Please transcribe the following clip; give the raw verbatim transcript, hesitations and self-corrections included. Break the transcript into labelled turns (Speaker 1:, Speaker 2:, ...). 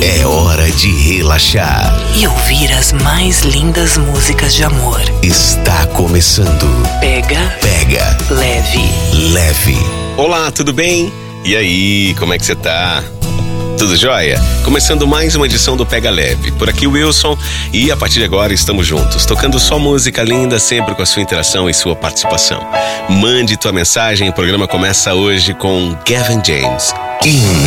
Speaker 1: É hora de relaxar
Speaker 2: e ouvir as mais lindas músicas de amor.
Speaker 1: Está começando
Speaker 2: Pega,
Speaker 1: Pega
Speaker 2: Leve.
Speaker 1: Leve.
Speaker 3: Olá, tudo bem? E aí, como é que você tá? Tudo jóia? Começando mais uma edição do Pega Leve. Por aqui o Wilson e a partir de agora estamos juntos, tocando só música linda, sempre com a sua interação e sua participação. Mande tua mensagem, o programa começa hoje com Gavin James.